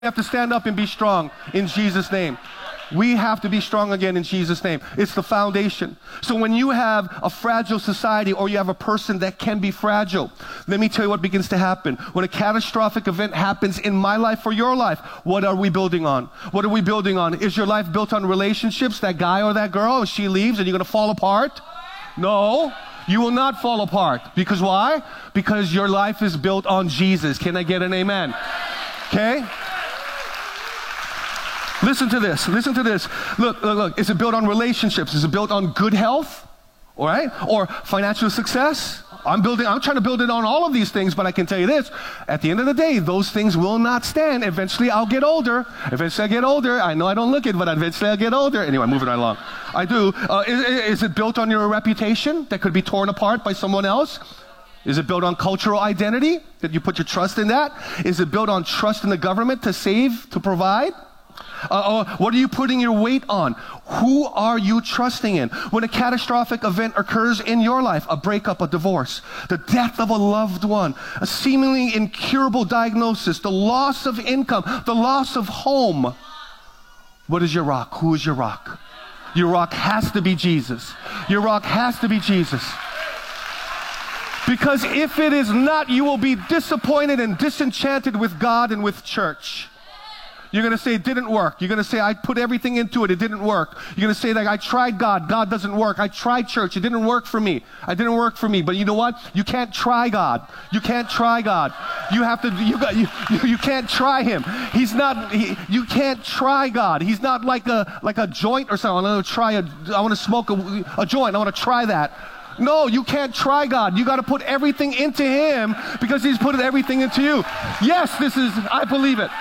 have to stand up and be strong in Jesus' name. We have to be strong again in Jesus' name. It's the foundation. So when you have a fragile society or you have a person that can be fragile, let me tell you what begins to happen. When a catastrophic event happens in my life or your life, what are we building on? What are we building on? Is your life built on relationships, that guy or that girl, and she leaves and you're going to fall apart? No. You will not fall apart. Because why? Because your life is built on Jesus. Can I get an amen? Okay? Listen to this. Listen to this. Look. Is it built on relationships? Is it built on good health? All right? Or financial success? I'm trying to build it on all of these things, but I can tell you this. At the end of the day, those things will not stand. Eventually, I'll get older. I know I don't look it, but eventually I'll get older. Anyway, moving right along. I do. Is it built on your reputation that could be torn apart by someone else? Is it built on cultural identity, that you put your trust in that? Is it built on trust in the government to save, to provide? What are you putting your weight on? Who are you trusting in? When a catastrophic event occurs in your life, a breakup, a divorce, the death of a loved one, a seemingly incurable diagnosis, the loss of income, the loss of home, what is your rock? Who is your rock? Your rock has to be Jesus. Your rock has to be Jesus. Because if it is not, you will be disappointed and disenchanted with God and with church. You're going to say it didn't work. You're going to say I put everything into it. It didn't work. You're going to say that I tried God. God doesn't work. I tried church. It didn't work for me. It didn't work for me. But you know what? You can't try God. You can't try God. You have to. You can't try Him. He's not. You can't try God. He's not like a joint or something. I want to smoke a joint. I want to try that. No, you can't try God. You got to put everything into Him because He's put everything into you. Yes, I believe it.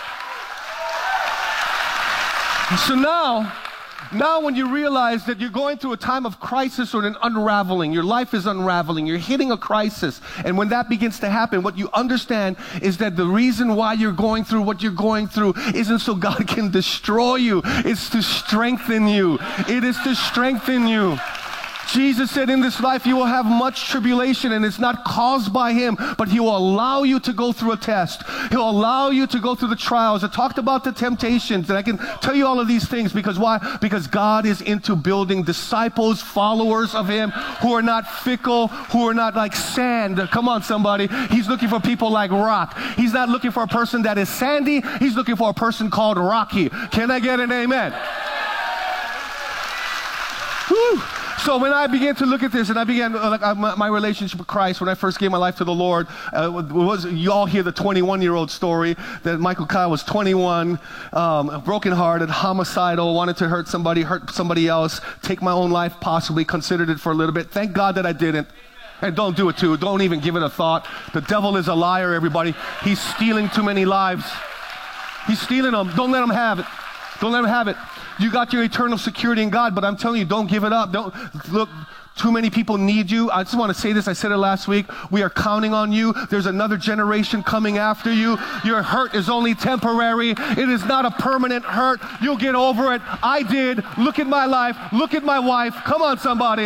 So now when you realize that you're going through a time of crisis or an unraveling, your life is unraveling, you're hitting a crisis, and when that begins to happen, what you understand is that the reason why you're going through what you're going through isn't so God can destroy you, it's to strengthen you. It is to strengthen you. Jesus said in this life you will have much tribulation, and it's not caused by Him, but He will allow you to go through a test. He'll allow you to go through the trials. I talked about the temptations, and I can tell you all of these things because why? Because God is into building disciples, followers of Him who are not fickle, who are not like sand. Come on, somebody. He's looking for people like rock. He's not looking for a person that is sandy. He's looking for a person called Rocky. Can I get an amen? Woo. So when I began to look at this, and I began my relationship with Christ, when I first gave my life to the Lord, you all hear the 21-year-old story that Michael Kyle was 21, brokenhearted, homicidal, wanted to hurt somebody else, take my own life possibly, considered it for a little bit. Thank God that I didn't. And don't do it too. Don't even give it a thought. The devil is a liar, everybody. He's stealing too many lives. He's stealing them. Don't let him have it. Don't let him have it. You got your eternal security in God, but I'm telling you, don't give it up. Don't look. Too many people need you. I just want to say this. I said it last week. We are counting on you. There's another generation coming after you. Your hurt is only temporary. It is not a permanent hurt. You'll get over it. I did. Look at my life. Look at my wife. Come on, somebody.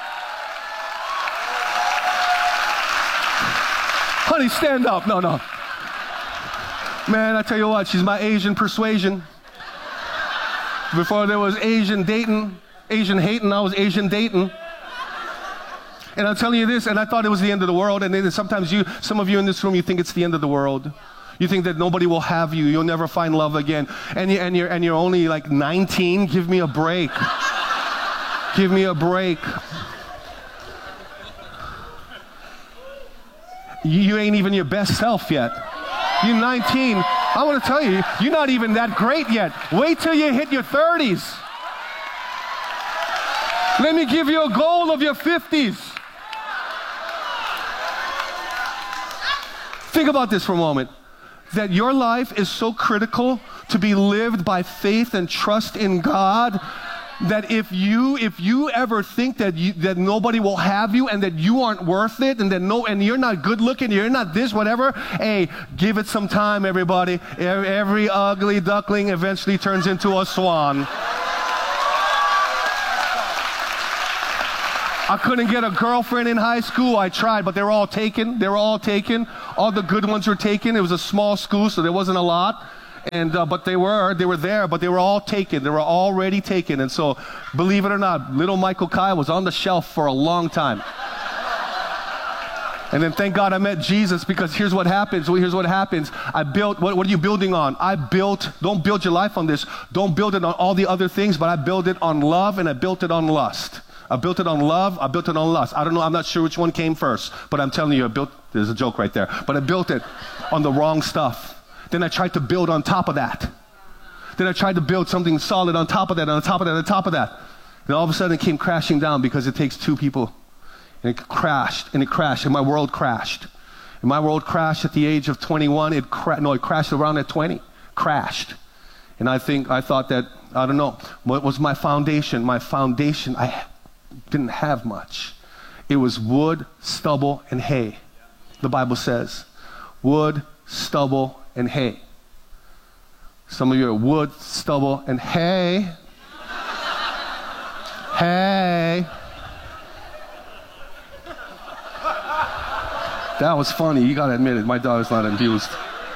Honey, stand up. No. Man, I tell you what, she's my Asian persuasion. Before there was Asian hating, I was Asian dating. And I'm telling you this, and I thought it was the end of the world, and then sometimes some of you in this room, you think it's the end of the world. You think that nobody will have you, you'll never find love again. And you're only like 19, give me a break. Give me a break. You ain't even your best self yet. You're 19. I want to tell you, you're not even that great yet. Wait till you hit your 30s. Let me give you a goal of your 50s. Think about this for a moment. That your life is so critical to be lived by faith and trust in God, that if you ever think that nobody will have you and that you aren't worth it and you're not good looking, you're not this, whatever, hey, give it some time, everybody. Every ugly duckling eventually turns into a swan. I couldn't get a girlfriend in high school. I tried, but they were all taken. All the good ones were taken. It was a small school, so there wasn't a lot. And but they were there, but they were all taken. They were already taken. And so, believe it or not, little Michael Kai was on the shelf for a long time. And then thank God I met Jesus, because here's what happens. I built, what are you building on? Don't build your life on this. Don't build it on all the other things, but I built it on love, and I built it on lust. I built it on love, I built it on lust. I don't know, I'm not sure which one came first, but I'm telling you, there's a joke right there, but I built it on the wrong stuff. Then I tried to build on top of that. Then I tried to build something solid on top of that, on top of that, on top of that. And all of a sudden it came crashing down, because it takes two people. And it crashed, and my world crashed. And my world crashed at the age of 21. It crashed around at 20. Crashed. And I thought that, I don't know, what was my foundation? My foundation, I didn't have much. It was wood, stubble, and hay. The Bible says, wood, stubble, and hay. Some of you are wood, stubble, and hay. Hay. That was funny. You gotta admit it. My daughter's not amused.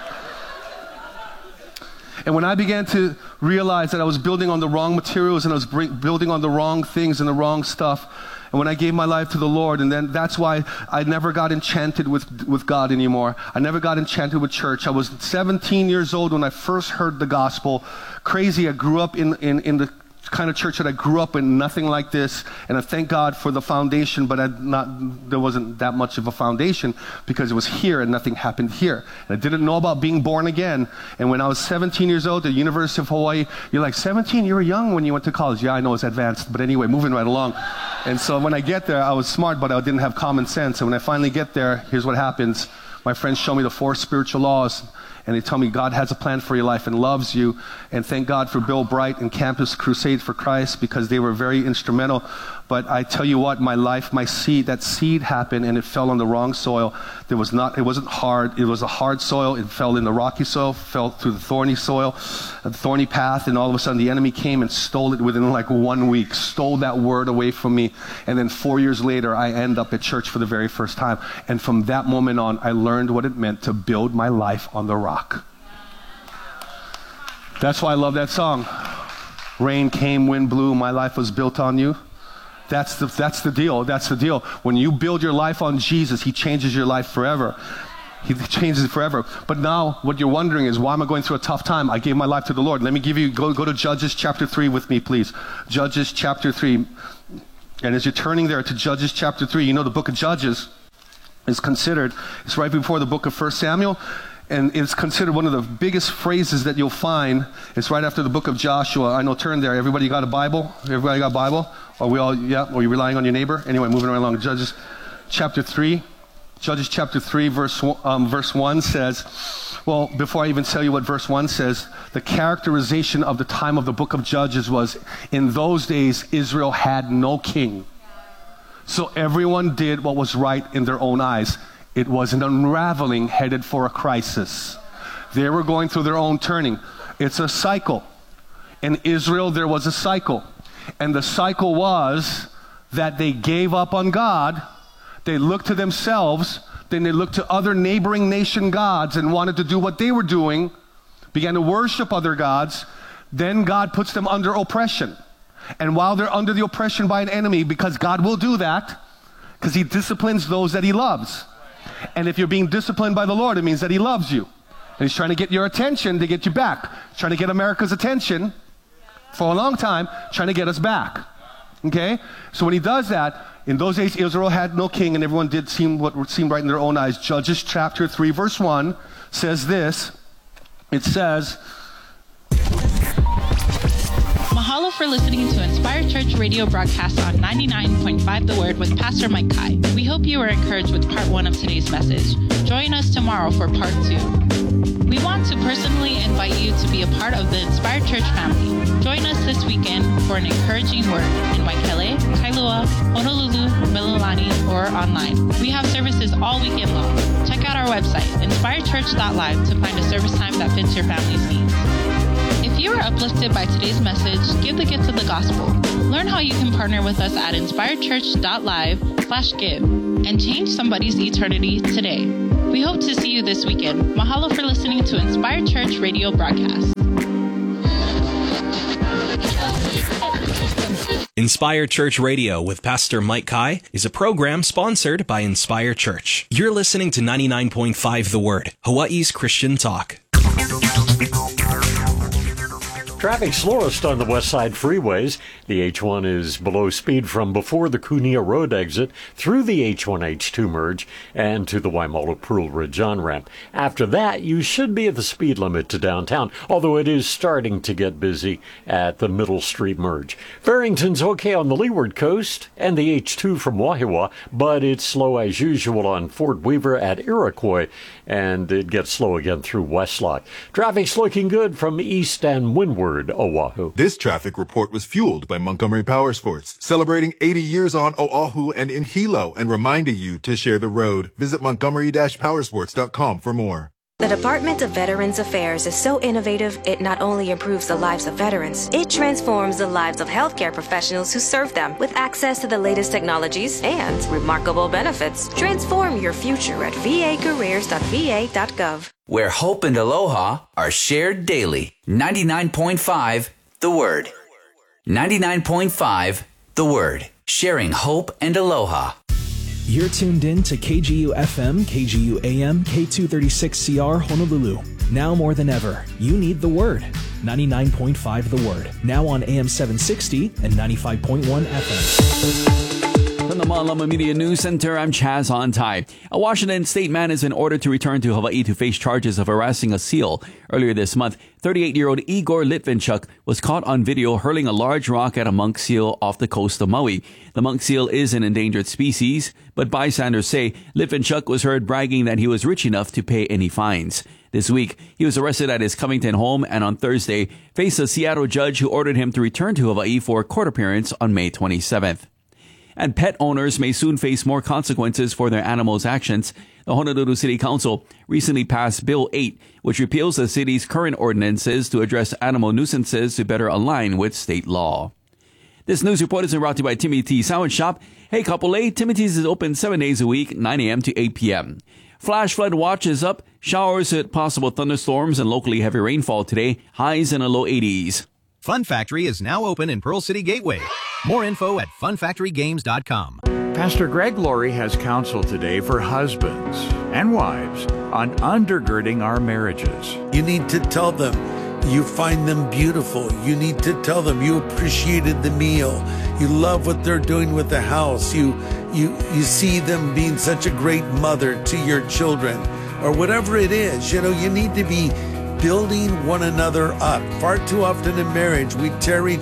And when I began to realize that I was building on the wrong materials, and I was building on the wrong things and the wrong stuff, and when I gave my life to the Lord, and then that's why I never got enchanted with God anymore. I never got enchanted with church. I was 17 years old when I first heard the gospel. Crazy, I grew up in the kind of church that I grew up in, nothing like this, and I thank God for the foundation, but there wasn't that much of a foundation, because it was here and nothing happened here. And I didn't know about being born again. And when I was 17 years old at the University of Hawaii, you're like, 17? You were young when you went to college. Yeah, I know it's advanced, but anyway, moving right along. And so when I get there, I was smart, but I didn't have common sense. And when I finally get there, here's what happens. My friends show me the 4 spiritual laws, and they tell me God has a plan for your life and loves you. And thank God for Bill Bright and Campus Crusade for Christ, because they were very instrumental. But I tell you what, my life, that seed happened, and it fell on the wrong soil. It wasn't hard. It was a hard soil. It fell in the rocky soil, fell through the thorny soil, the thorny path, and all of a sudden the enemy came and stole it within like 1 week, stole that word away from me. And then 4 years later, I end up at church for the very first time. And from that moment on, I learned what it meant to build my life on the rock. That's why I love that song. Rain came, wind blew, my life was built on you. That's the deal. That's the deal. When you build your life on Jesus, He changes your life forever. He changes it forever. But now what you're wondering is, why am I going through a tough time? I gave my life to the Lord. Let me go to Judges chapter 3 with me, please. Judges chapter 3. And as you're turning there to Judges chapter 3, you know the book of Judges is considered, it's right before the book of 1 Samuel. And it's considered one of the biggest phrases that you'll find. It's right after the book of Joshua. I know, turn there. Everybody got a Bible? Everybody got a Bible? Are we all, yeah? Are you relying on your neighbor? Anyway, moving right along. Judges chapter 3. Judges chapter 3, verse 1 says, well, before I even tell you what verse 1 says, the characterization of the time of the book of Judges was, in those days, Israel had no king. So everyone did what was right in their own eyes. It was an unraveling headed for a crisis. They were going through their own turning. It's a cycle. In Israel, there was a cycle. And the cycle was that they gave up on God. They looked to themselves. Then they looked to other neighboring nation gods and wanted to do what they were doing, began to worship other gods. Then God puts them under oppression. And while they're under the oppression by an enemy, because God will do that, because He disciplines those that He loves. And if you're being disciplined by the Lord, it means that He loves you. And He's trying to get your attention to get you back. He's trying to get America's attention for a long time, trying to get us back. Okay? So when He does that, in those days Israel had no king, and everyone did what seemed right in their own eyes. Judges chapter 3 verse 1 says this. It says, Mahalo for listening to Inspired Church radio broadcast on 99.5 The Word with Pastor Mike Kai. We hope you were encouraged with part 1 of today's message. Join us tomorrow for part 2. We want to personally invite you to be a part of the Inspired Church family. Join us this weekend for an encouraging word in Waikele, Kailua, Honolulu, Mililani, or online. We have services all weekend long. Check out our website, inspiredchurch.live, to find a service time that fits your family's needs. If you were uplifted by today's message, give the gift of the gospel. Learn how you can partner with us at inspiredchurch.live/give and change somebody's eternity today. We hope to see you this weekend. Mahalo for listening to Inspire Church radio broadcast. Inspire Church Radio with Pastor Mike Kai is a program sponsored by Inspire Church. You're listening to 99.5 The Word, Hawaii's Christian talk. Traffic slowest on the west side freeways. The H1 is below speed from before the Kunia Road exit through the H1-H2 merge and to the Waimalu Pearl Ridge on-ramp. After that, you should be at the speed limit to downtown, although it is starting to get busy at the Middle Street merge. Farrington's okay on the leeward coast and the H2 from Wahiawa, but it's slow as usual on Fort Weaver at Iroquois, and it gets slow again through Westlock. Traffic's looking good from east and windward Oahu. This traffic report was fueled by Montgomery Powersports, celebrating 80 years on Oahu and in Hilo and reminding you to share the road. Visit montgomery-powersports.com for more. The Department of Veterans Affairs is so innovative, it not only improves the lives of veterans, it transforms the lives of healthcare professionals who serve them with access to the latest technologies and remarkable benefits. Transform your future at vacareers.va.gov. Where hope and aloha are shared daily. 99.5 The Word. 99.5 The Word. Sharing hope and aloha. You're tuned in to KGU FM, KGU AM, K236CR Honolulu. Now more than ever, you need the Word. 99.5 The Word. Now on AM 760 and 95.1 FM. From the Malama Media News Center, I'm Chaz Ontai. A Washington state man is in order to return to Hawaii to face charges of harassing a seal. Earlier this month, 38-year-old Igor Litvinchuk was caught on video hurling a large rock at a monk seal off the coast of Maui. The monk seal is an endangered species, but bystanders say Litvinchuk was heard bragging that he was rich enough to pay any fines. This week, he was arrested at his Covington home and on Thursday faced a Seattle judge who ordered him to return to Hawaii for a court appearance on May 27th. And pet owners may soon face more consequences for their animals' actions. The Honolulu City Council recently passed Bill 8, which repeals the city's current ordinances to address animal nuisances to better align with state law. This news report is brought to you by Timothy Sound Shop. Hey, couple A, Timothy's is open 7 days a week, 9 a.m. to 8 p.m. Flash flood watch is up. Showers with possible thunderstorms and locally heavy rainfall today. Highs in the low 80s. Fun Factory is now open in Pearl City Gateway. More info at funfactorygames.com. Pastor Greg Laurie has counsel today for husbands and wives on undergirding our marriages. You need to tell them you find them beautiful. You need to tell them you appreciated the meal. You love what they're doing with the house. You see them being such a great mother to your children, or whatever it is. You need to be building one another up. Far too often in marriage, we tear each